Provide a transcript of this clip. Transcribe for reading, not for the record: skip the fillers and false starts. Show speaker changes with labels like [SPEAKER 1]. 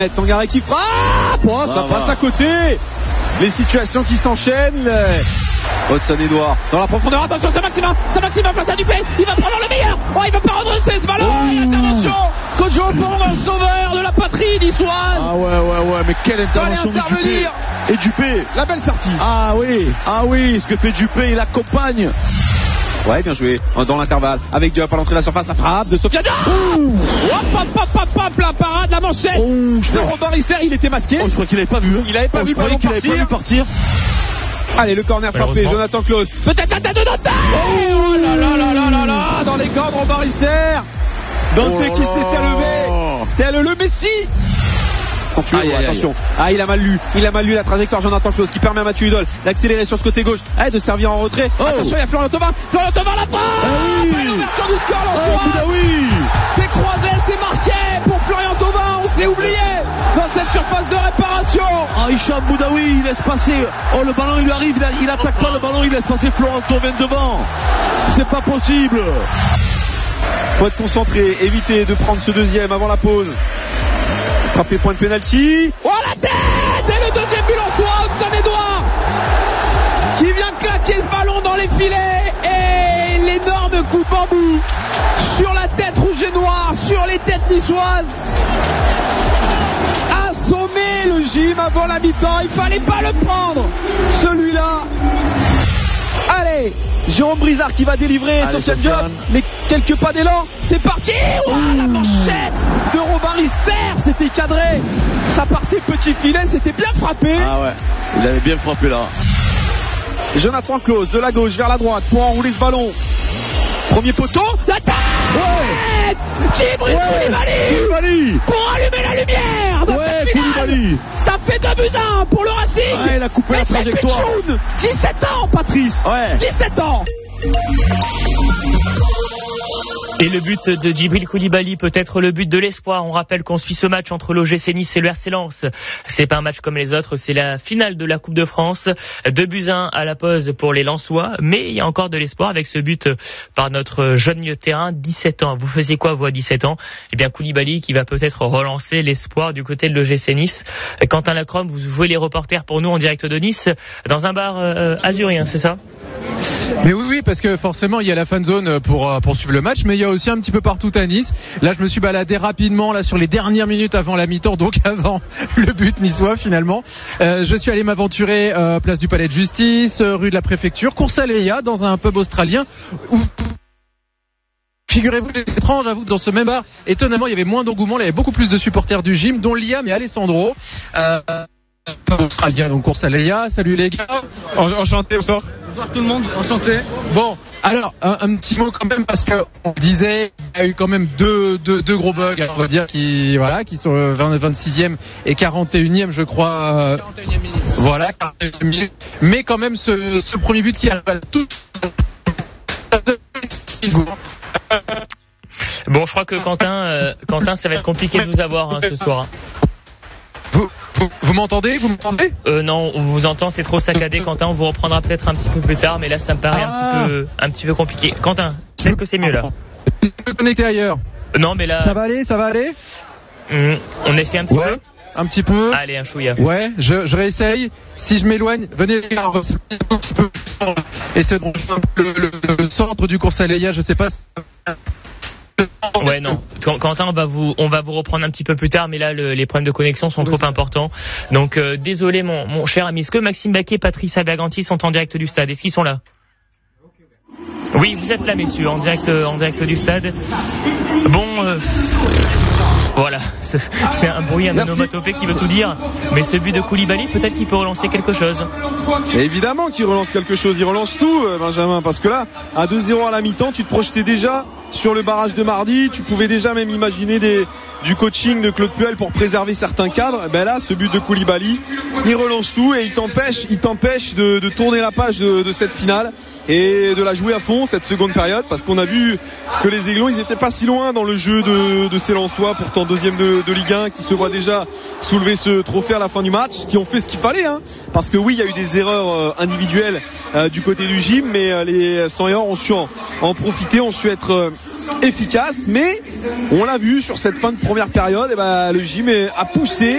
[SPEAKER 1] Sangaré qui frappe, ça passe à côté. Les situations qui s'enchaînent. Hudson-Edouard dans la profondeur, attention, c'est Maximin face à Dupé, il va prendre le meilleur. Il va pas redresser ce ballon. Intervention, Kojo Pong, sauveur de la patrie niçoise.
[SPEAKER 2] Ah ouais, mais quelle intervention de Dupé. Et Dupé,
[SPEAKER 1] la belle sortie.
[SPEAKER 2] Ah oui, ce que fait Dupé, il accompagne.
[SPEAKER 1] Ouais, bien joué, dans l'intervalle, avec Diop à l'entrée de la surface, la frappe de Sofiane. Hop, la parade, la manchette. Le Robin Risser, il était masqué.
[SPEAKER 2] Je crois qu'il avait pas vu.
[SPEAKER 1] Il avait pas vu le ballon partir. Allez, le corner frappé, Jonathan Claude. Peut-être la tête de Dante. Oh là, dans les cordes, Robin Risser. Dante qui s'était levé, tel le Messi. Attention. Il a mal lu la trajectoire, Jonathan Claude, qui permet à Mathieu Hudol d'accélérer sur ce côté gauche, de servir en retrait. Attention, il y a Florian Thauvin, la frappe. L'ouverture du score, l'Antoine. C'est croisé, c'est marqué pour Florian Thauvin. On s'est oublié dans cette surface de réparation.
[SPEAKER 2] Hicham Boudaoui, il laisse passer. Le ballon il lui arrive, il attaque pas le ballon, il laisse passer Florian Thauvin devant. C'est pas possible.
[SPEAKER 1] Faut être concentré, éviter de prendre ce deuxième avant la pause. Frappé, point de pénalty. La tête. Et le deuxième but en soi, Hudson-Edouard qui vient claquer ce ballon dans les filets. Et l'énorme coup de bambou sur la tête rouge et noire, sur les têtes niçoises. Assommer le gym avant la mi-temps. Il fallait pas le prendre, celui-là. Allez, Jérôme Brizard qui va délivrer Sofiane Diop, mais quelques pas d'élan, c'est parti. La manchette de Robin Risser, c'était cadré, ça partait petit filet, c'était bien frappé.
[SPEAKER 2] Il avait bien frappé là.
[SPEAKER 1] Jonathan Claude de la gauche vers la droite pour enrouler ce ballon. Premier poteau, la tête. Djibril Koulibaly pour allumer la lumière dans cette finale. Ça fait 2-1 pour le Racing.
[SPEAKER 2] Il a coupé la trajectoire.
[SPEAKER 1] 17 ans, Patrice. 17 ans.
[SPEAKER 3] Et le but de Djibril Koulibaly peut être le but de l'espoir. On rappelle qu'on suit ce match entre l'OGC Nice et le RC Lens. C'est pas un match comme les autres, c'est la finale de la Coupe de France. 2-1 à la pause pour les Lensois, mais il y a encore de l'espoir avec ce but par notre jeune milieu de terrain, 17 ans. Vous faisiez quoi, vous, à 17 ans? Eh bien, Koulibaly qui va peut-être relancer l'espoir du côté de l'OGC Nice. Quentin Lacrome, vous jouez les reporters pour nous en direct de Nice, dans un bar azurien, c'est ça?
[SPEAKER 4] Mais oui, parce que forcément il y a la fan zone pour suivre le match, mais il y a aussi un petit peu partout à Nice. Là, je me suis baladé rapidement là sur les dernières minutes avant la mi-temps, donc avant le but niçois finalement. Je suis allé m'aventurer place du Palais de Justice, rue de la Préfecture, course à Leia, dans un pub australien où... Figurez-vous, c'est étrange, j'avoue que dans ce même bar, étonnamment, il y avait moins d'engouement, il y avait beaucoup plus de supporters du gym, dont Liam et Alessandro. Australien, donc course à Leia. Salut les gars.
[SPEAKER 5] Enchanté, bonsoir.
[SPEAKER 4] Bonsoir tout le monde, enchanté. Bon, alors un petit mot quand même, parce qu'on disait il y a eu quand même deux gros bugs, on va dire, qui sont le 26e et 41e, je crois. 41e minute. Voilà, 41e minute. Mais quand même ce premier but qui arrive à tout.
[SPEAKER 3] Bon, je crois que Quentin, ça va être compliqué de vous avoir ce soir.
[SPEAKER 4] Vous m'entendez?
[SPEAKER 3] Non, on vous entend, c'est trop saccadé, Quentin. On vous reprendra peut-être un petit peu plus tard, mais là, ça me paraît un petit peu compliqué. Quentin, peut-être que c'est mieux là.
[SPEAKER 4] Je peux connecter ailleurs.
[SPEAKER 3] Non, mais là.
[SPEAKER 4] Ça va aller?
[SPEAKER 3] On essaie un petit peu.
[SPEAKER 4] Un petit peu.
[SPEAKER 3] Allez, un chouïa.
[SPEAKER 4] Ouais, je réessaye. Si je m'éloigne, venez les gars, on va essayer de le centre du course à Leia, je sais pas.
[SPEAKER 3] Ouais, non. Quentin, on va vous reprendre un petit peu plus tard, mais là, les problèmes de connexion sont trop importants. Donc, désolé, mon cher ami. Est-ce que Maxime Baquet et Patrice Aberganti sont en direct du stade? Est-ce qu'ils sont là? Oui, vous êtes là, messieurs, en direct du stade. Bon, voilà, c'est un bruit, un onomatopée qui veut tout dire. Mais ce but de Koulibaly, peut-être qu'il peut relancer quelque chose.
[SPEAKER 1] Et évidemment qu'il relance quelque chose, il relance tout, Benjamin, parce que là, à 2-0 à la mi-temps, tu te projetais déjà sur le barrage de mardi, tu pouvais déjà même imaginer du coaching de Claude Puel pour préserver certains cadres. Ben là, ce but de Koulibaly, il relance tout et il t'empêche de tourner la page de cette finale et de la jouer à fond cette seconde période, parce qu'on a vu que les Aiglons, ils étaient pas si loin dans le jeu de ces Lensois, pourtant deuxième de Ligue 1, qui se voit déjà soulever ce trophée à la fin du match, qui ont fait ce qu'il fallait, parce que oui, il y a eu des erreurs individuelles du côté du gym, mais les 100 erreurs ont su en profiter, ont su être efficaces, mais on l'a vu sur cette fin de première période, et le gym a poussé